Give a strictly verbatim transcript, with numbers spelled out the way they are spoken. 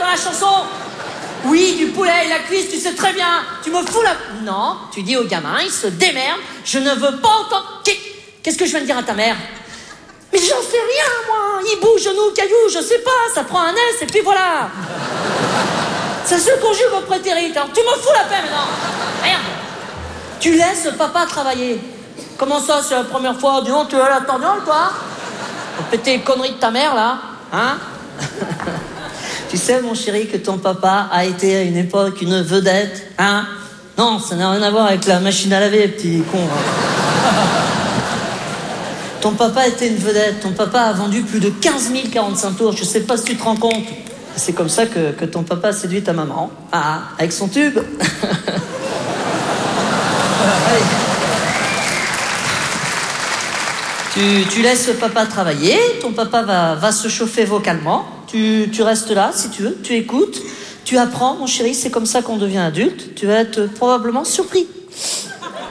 dans la chanson. Oui, du poulet et la cuisse, tu sais très bien. Tu me fous la... Non, tu dis au gamin, il se démerde. Je ne veux pas entendre... Qu'est-ce que je viens de dire à ta mère? Mais j'en sais rien, moi. Il bouge, genou, caillou, je sais pas. Ça prend un S et puis voilà. Ça se conjugue au prétérit. Alors tu me fous la paix maintenant. Merde. Tu laisses papa travailler. Comment ça, c'est la première fois? Dis donc, tu es à la torgnole, toi? Pour péter les conneries de ta mère, là. Hein? Tu sais, mon chéri, que ton papa a été à une époque une vedette, hein? Non, ça n'a rien à voir avec la machine à laver, petit con. Hein. Ton papa était une vedette. Ton papa a vendu plus de quinze mille quarante-cinq tours. Je sais pas si tu te rends compte. C'est comme ça que, que ton papa a séduit ta maman. Ah, avec son tube. Allez. Tu, tu laisses papa travailler. Ton papa va, va se chauffer vocalement. Tu, tu restes là, si tu veux. Tu écoutes. Tu apprends, mon chéri. C'est comme ça qu'on devient adulte. Tu vas être probablement surpris.